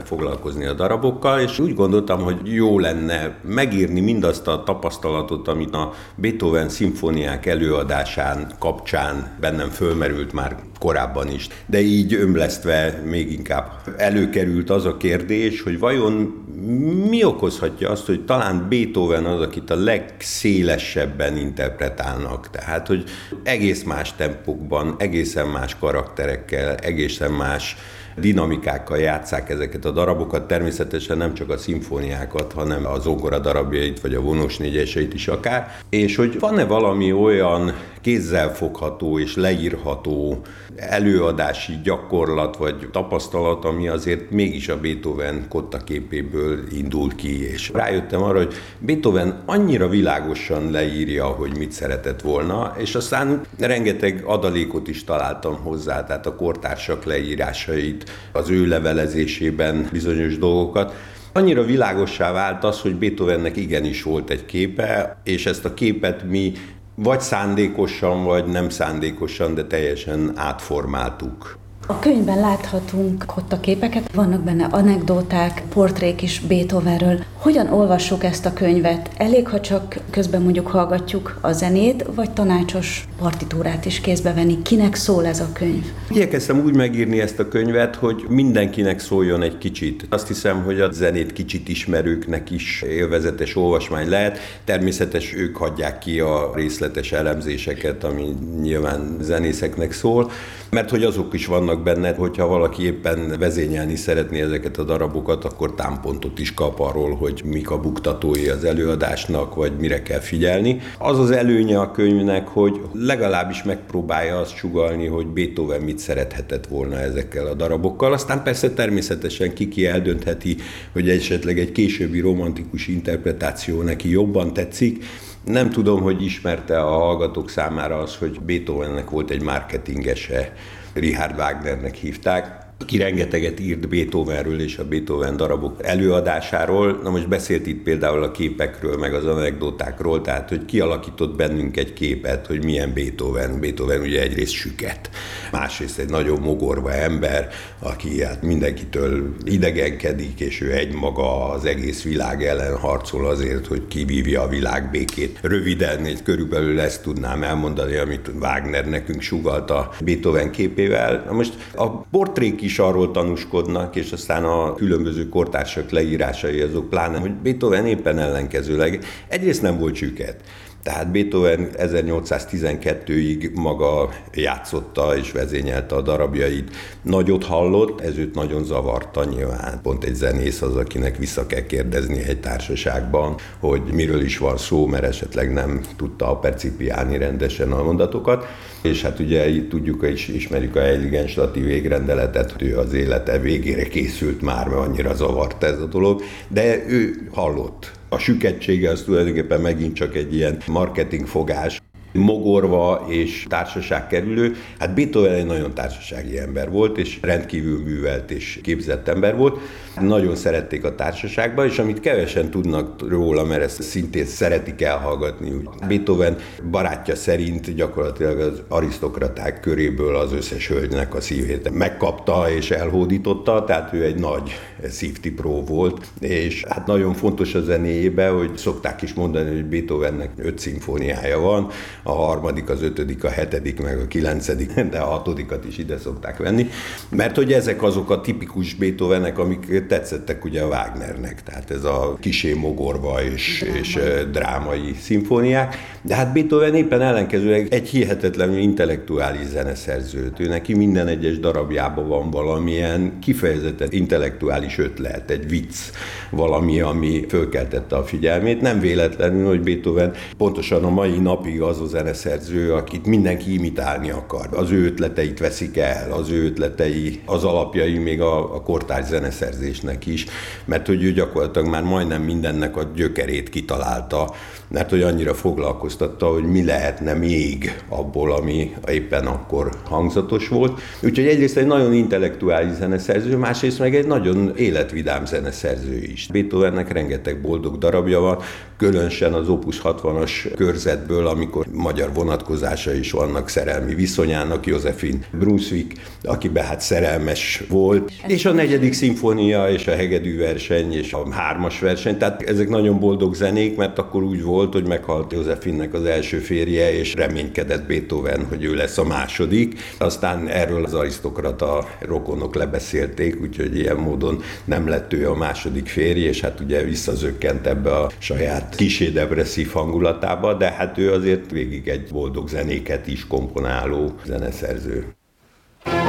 foglalkozni a darabokkal, és úgy gondoltam, hogy jó lenne megírni mindazt a tapasztalatot, amit a Beethoven szimfóniák előadásán kapcsán bennem fölmerült már korábban is. De így ömlesztve még inkább előkerült az a kérdés, hogy vajon mi okozhatja azt, hogy talán Beethoven az, akit a legszélesebben interpretálnak. Tehát, hogy egész más tempókban, egészen más karakterekkel, egészen más dinamikákkal játsszák ezeket a darabokat, természetesen nem csak a szimfóniákat, hanem a zongora darabjait, vagy a vonós négyeseit is akár, és hogy van-e valami olyan kézzelfogható és leírható előadási gyakorlat vagy tapasztalat, ami azért mégis a Beethoven kottaképéből indul ki, és rájöttem arra, hogy Beethoven annyira világosan leírja, hogy mit szeretett volna, és aztán rengeteg adalékot is találtam hozzá, tehát a kortársak leírásait, az ő levelezésében bizonyos dolgokat. Annyira világossá vált az, hogy Beethovennek igenis volt egy képe, és ezt a képet mi vagy szándékosan, vagy nem szándékosan, de teljesen átformáltuk. A könyvben láthatunk kottaképeket, vannak benne anekdóták, portrék is Beethovenről. Hogyan olvassuk ezt a könyvet? Elég, ha csak közben mondjuk hallgatjuk a zenét, vagy tanácsos partitúrát is kézbe venni? Kinek szól ez a könyv? Igyekeztem úgy megírni ezt a könyvet, hogy mindenkinek szóljon egy kicsit. Azt hiszem, hogy a zenét kicsit ismerőknek is élvezetes olvasmány lehet. Természetesen ők hagyják ki a részletes elemzéseket, ami nyilván zenészeknek szól, mert hogy azok is vannak benne, hogyha valaki éppen vezényelni szeretné ezeket a darabokat, akkor támpontot is kap arról, hogy mik a buktatói az előadásnak, vagy mire kell figyelni. Az az előnye a könyvnek, hogy legalábbis megpróbálja azt sugallni, hogy Beethoven mit szerethetett volna ezekkel a darabokkal. Aztán persze természetesen ki eldöntheti, hogy esetleg egy későbbi romantikus interpretáció neki jobban tetszik. Nem tudom, hogy ismerte a hallgatók számára az, hogy Beethovennek volt egy marketingese, Richard Wagnernek hívták, aki rengeteget írt Beethovenről és a Beethoven darabok előadásáról. Na most beszélt itt például a képekről, meg az anekdotákról, tehát hogy kialakított bennünk egy képet, hogy milyen Beethoven. Beethoven ugye egyrészt süket, másrészt egy nagyon mogorva ember, aki hát mindenkitől idegenkedik, és ő egymaga az egész világ ellen harcol azért, hogy kivívja a világ békét. Röviden, körülbelül ezt tudnám elmondani, amit Wagner nekünk sugalta Beethoven képével. Na most a portrék is arról tanúskodnak, és aztán a különböző kortársak leírásai azok pláne, hogy Beethoven éppen ellenkezőleg egyrészt nem volt süket. Tehát Beethoven 1812-ig maga játszotta és vezényelte a darabjait. Nagyot hallott, ez őt nagyon zavarta nyilván. Pont egy zenész az, akinek vissza kell kérdezni egy társaságban, hogy miről is van szó, mert esetleg nem tudta percipiálni rendesen a mondatokat. És hát ugye itt tudjuk, és ismerjük a Heiligenstadti végrendeletet, hogy ő az élete végére készült már, mert annyira zavart ez a dolog, de ő hallott. A süketsége az tulajdonképpen megint csak egy ilyen marketingfogás, mogorva és társaságkerülő. Hát Beethoven egy nagyon társasági ember volt, és rendkívül művelt és képzett ember volt. Nagyon szerették a társaságba, és amit kevesen tudnak róla, mert ezt szintén szeretik elhallgatni. Beethoven barátja szerint gyakorlatilag az arisztokraták köréből az összes hölgynek a szívét megkapta és elhódította, tehát ő egy nagy szívtipró volt, és hát nagyon fontos a zenéjében, hogy szokták is mondani, hogy Beethovennek 5 szimfóniája van, a 3., az 5., a 7., meg a 9., de a 6. is ide szokták venni, mert hogy ezek azok a tipikus Beethovenek, amik tetszettek ugye a Wagnernek, tehát ez a kisé mogorva és drámai szimfóniák, de hát Beethoven éppen ellenkezőleg egy hihetetlenül intellektuális zeneszerző. Ő neki minden egyes darabjában van valamilyen kifejezetten intellektuális ötlet, egy vicc, valami, ami fölkeltette a figyelmét. Nem véletlenül, hogy Beethoven pontosan a mai napig az a zeneszerző, akit mindenki imitálni akar. Az ő ötleteit veszik el, az ő ötletei, az alapjai még a kortárs zeneszerzésnek is, mert hogy ő gyakorlatilag már majdnem mindennek a gyökerét kitalálta, mert hogy annyira foglalkoztat szórakoztatta, hogy mi lehetne még abból, ami éppen akkor hangzatos volt. Úgyhogy egyrészt egy nagyon intellektuális zeneszerző, másrészt meg egy nagyon életvidám zeneszerző is. Beethovennek rengeteg boldog darabja van, különösen az Opus 60-as körzetből, amikor magyar vonatkozása is vannak szerelmi viszonyának, Josephine Brunswick, akiben hát szerelmes volt, és a 4. szimfónia, és a hegedű verseny, és a 3-as verseny, tehát ezek nagyon boldog zenék, mert akkor úgy volt, hogy meghalt Josephinnek az első férje, és reménykedett Beethoven, hogy ő lesz a második. Aztán erről az arisztokrata rokonok lebeszélték, úgyhogy ilyen módon nem lett ő a második férje, és hát ugye visszazökkent ebbe a saját kissé depresszív hangulatába, de hát ő azért végig egy boldog zenéket is komponáló zeneszerző.